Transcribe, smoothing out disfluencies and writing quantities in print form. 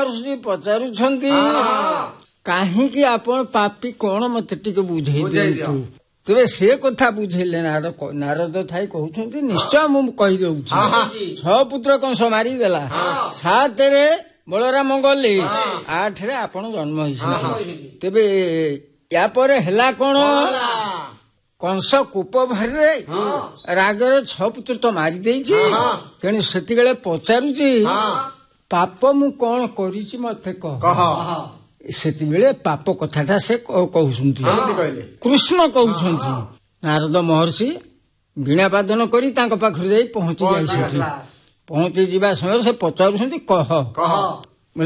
ମହର୍ଷି ପଚାରୁଛନ୍ତି କାହିଁକି ଆପଣ ପାପି କଣ ମତେ ଟିକେ ବୁଝେଇ ଦିଅନ୍ତୁ। ତେବେ ସେ କଥା ବୁଝେଇଲେ ନାରଦ ଥାଇ କହୁଛନ୍ତି ନିଶ୍ଚୟ ମୁଁ କହିଦେଉଛି। 6 ପୁତ୍ର କଂସ ମାରିଦେଲା, 7ରେ ବଳରାମ ଗଲେ, 8ରେ ଆପଣ ଜନ୍ମ ହେଇଛନ୍ତି। ତେବେ ୟା ପରେ ହେଲା କଣ? କଂସ କୂପ ଭାରରେ ରାଗରେ 6 ପୁତ୍ର ତ ମାରି ଦେଇଛି। ତେଣୁ ସେତିକିବେଳେ ପଚାରୁଛି ପାପ ମୁଁ କଣ କରିଛି ମତେ କହ। ସେତିକିବେଳେ ପାପ କଥାଟା ସେ କହୁଛନ୍ତି, କୃଷ୍ଣ କହୁଛନ୍ତି। ନାରଦ ମହର୍ଷି ବୀଣା ବାଦନ କରି ତାଙ୍କ ପାଖରେ ଯାଇ ପହଞ୍ଚି ଯାଇଛନ୍ତି। ପହଞ୍ଚି ଯିବା ସମୟରେ ସେ ପଚାରୁଛନ୍ତି କହ